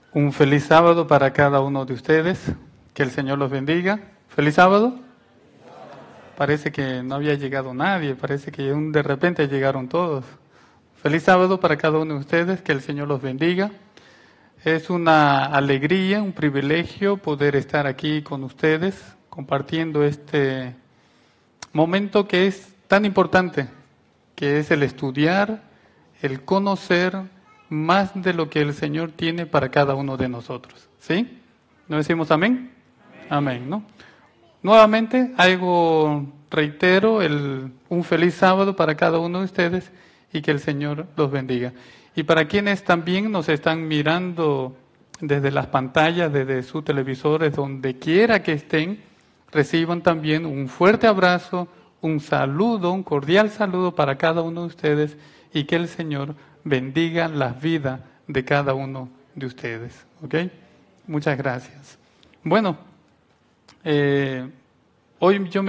Un feliz sábado para cada uno de ustedes. Que el Señor los bendiga. Feliz sábado. Parece que no había llegado nadie, parece que de repente llegaron todos. Feliz sábado para cada uno de ustedes, que el Señor los bendiga. Es una alegría, un privilegio poder estar aquí con ustedes, compartiendo este momento que es tan importante, que es el estudiar, el conocer más de lo que el Señor tiene para cada uno de nosotros. ¿Sí? ¿No decimos amén? Amén, ¿no? Nuevamente, reitero, un feliz sábado para cada uno de ustedes y que el Señor los bendiga. Y para quienes también nos están mirando desde las pantallas, desde sus televisores, donde quiera que estén, reciban también un fuerte abrazo, un saludo, un cordial saludo para cada uno de ustedes y que el Señor bendiga las vidas de cada uno de ustedes. ¿Ok? Muchas gracias. Bueno, hoy yo me